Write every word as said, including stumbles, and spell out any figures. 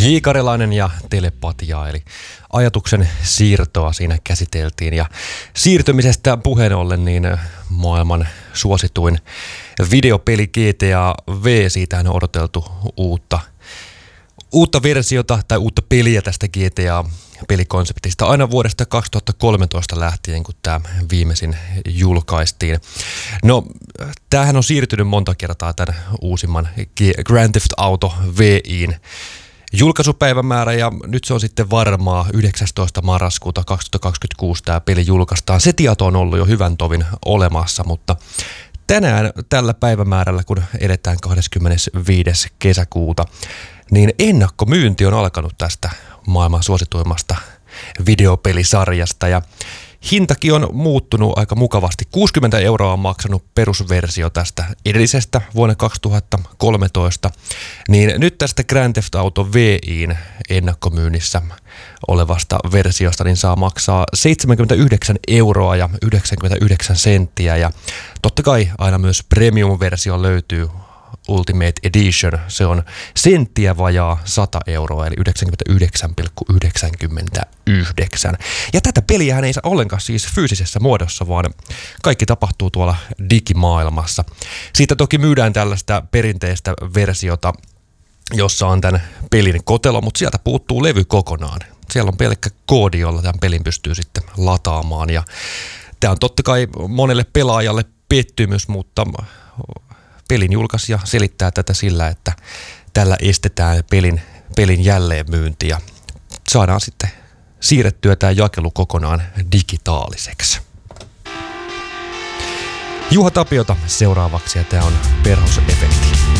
J. Karjalainen ja telepatiaa, eli ajatuksen siirtoa siinä käsiteltiin. Ja siirtymisestä puheen ollen, niin maailman suosituin videopeli G T A V, siitä on odoteltu uutta, uutta versiota tai uutta peliä tästä G T A-pelikonseptista aina vuodesta kaksituhattakolmetoista lähtien, kun tämä viimeisin julkaistiin. No, tämähän on siirtynyt monta kertaa tämän uusimman Grand Theft Auto V:in julkaisupäivämäärä, ja nyt se on sitten varmaa yhdeksästoista marraskuuta kaksituhattakaksikymmentäkuusi tämä peli julkaistaan. Se tieto on ollut jo hyvän tovin olemassa, mutta tänään tällä päivämäärällä, kun edetään kahdeskymmenesviides kesäkuuta, niin ennakkomyynti on alkanut tästä maailman suosituimmasta videopelisarjasta, ja hintakin on muuttunut aika mukavasti. kuusikymmentä euroa on maksanut perusversio tästä edellisestä vuonna kaksituhattakolmetoista, niin nyt tästä Grand Theft Auto V:in ennakkomyynnissä olevasta versiosta niin saa maksaa seitsemänkymmentäyhdeksän euroa ja yhdeksänkymmentäyhdeksän senttiä, ja totta kai aina myös premium-versio löytyy, Ultimate Edition, se on senttiä vajaa sata euroa, eli yhdeksänkymmentäyhdeksän pilkku yhdeksänkymmentäyhdeksän. Ja tätä peliähän ei saa ollenkaan siis fyysisessä muodossa, vaan kaikki tapahtuu tuolla digimaailmassa. Siitä toki myydään tällaista perinteistä versiota, jossa on tämän pelin kotelo, mutta sieltä puuttuu levy kokonaan. Siellä on pelkkä koodi, jolla tämän pelin pystyy sitten lataamaan. Ja tämä on totta kai monelle pelaajalle pettymys, mutta pelin julkaisija selittää tätä sillä, että tällä estetään pelin, pelin jälleenmyynti ja saadaan sitten siirrettyä tämä jakelu kokonaan digitaaliseksi. Juha Tapiota seuraavaksi, ja tämä on Perhosen efekti.